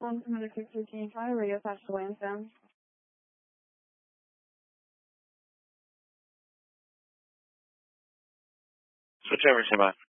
Commander 613 radio attached to Lansdowne. Switch over, Shima.